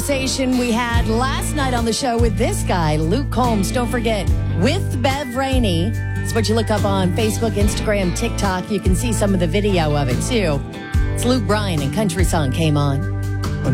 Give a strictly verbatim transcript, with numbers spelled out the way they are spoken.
Conversation we had last night on the show with this guy, Luke Combs. Don't forget, with Bev Rainey. It's what you look up on Facebook, Instagram, TikTok. You can see some of the video of it, too. It's Luke Bryan and Country Song came on.